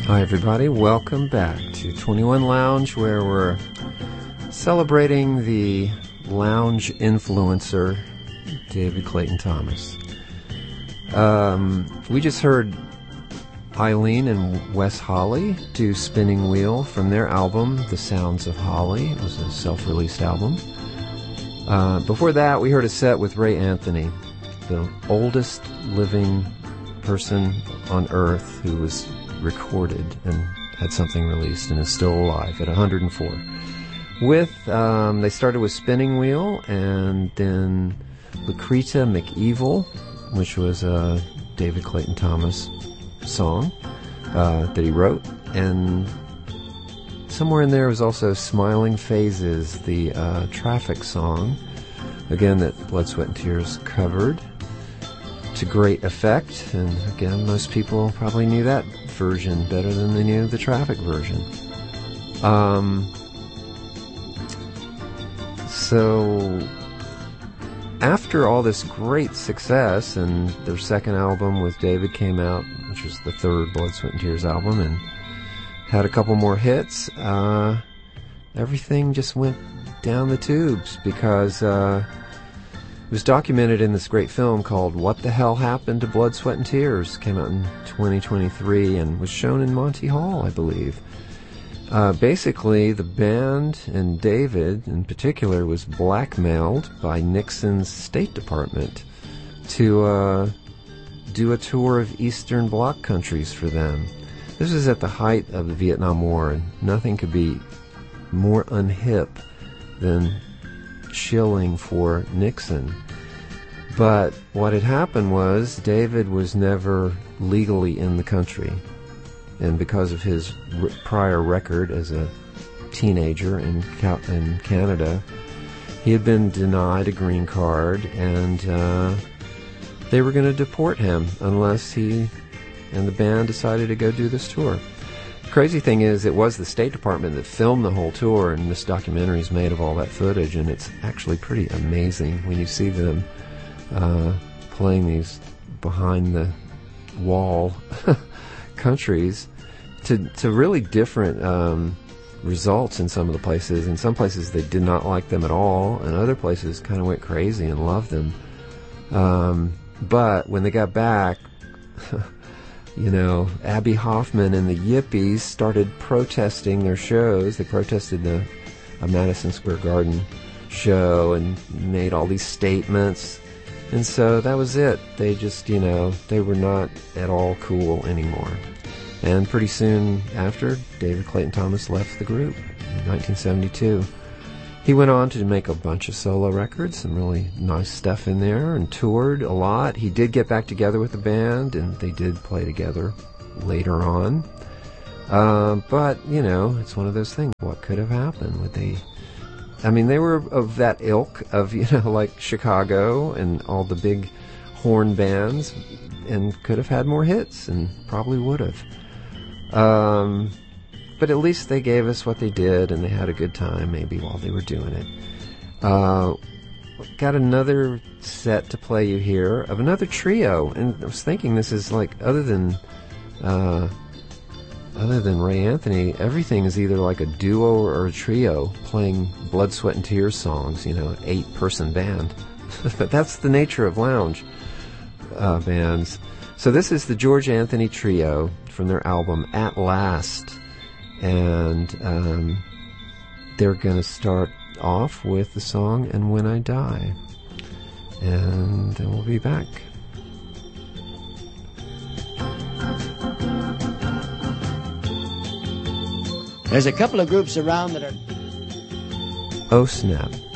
Hi, everybody. Welcome back to 21 Lounge, where we're celebrating the lounge influencer, David Clayton Thomas. We just heard Eileen and Wes Holly do Spinning Wheel from their album, The Sounds of Holly. It was a self-released album. Before that, we heard a set with Ray Anthony, the oldest living person on Earth who was recorded and had something released and is still alive at 104. They started with Spinning Wheel and then Lucreta McEvil, which was a David Clayton Thomas song that he wrote, and somewhere in there was also Smiling Phases, the Traffic song, again that Blood, Sweat and Tears covered to great effect, and again most people probably knew that version better than they knew the Traffic version. So after all this great success, and their second album with David came out, which was the third Blood, Sweat and Tears album, and had a couple more hits, everything just went down the tubes, because it was documented in this great film called What the Hell Happened to Blood, Sweat and Tears. Came out in 2023 and was shown in Monty Hall, I believe. Basically, the band, and David in particular, was blackmailed by Nixon's State Department to do a tour of Eastern Bloc countries for them. This was at the height of the Vietnam War, and nothing could be more unhip than shilling for Nixon. But what had happened was David was never legally in the country, and because of his prior record as a teenager in Canada, he had been denied a green card, and they were going to deport him unless he and the band decided to go do this tour. The crazy thing is, it was the State Department that filmed the whole tour, and this documentary is made of all that footage, and it's actually pretty amazing when you see them playing these behind the wall countries to really different results in some of the places. In some places they did not like them at all, and other places kind of went crazy and loved them. But when they got back, you know, Abby Hoffman and the Yippies started protesting their shows. They protested a Madison Square Garden show and made all these statements. And so that was it. They just, you know, they were not at all cool anymore. And pretty soon after, David Clayton Thomas left the group in 1972. He went on to make a bunch of solo records, some really nice stuff in there, and toured a lot. He did get back together with the band, and they did play together later on. But, you know, it's one of those things. What could have happened? They were of that ilk of, you know, like Chicago and all the big horn bands, and could have had more hits, and probably would have. But at least they gave us what they did, and they had a good time maybe while they were doing it. Got another set to play you here of another trio, and I was thinking this is like, other than Ray Anthony, everything is either like a duo or a trio playing Blood, Sweat and Tears songs, you know, 8-person band. But that's the nature of lounge bands. So this is the George Anthony Trio from their album At Last. And they're going to start off with the song And When I Die. And then we'll be back. There's a couple of groups around that are... Oh, snap.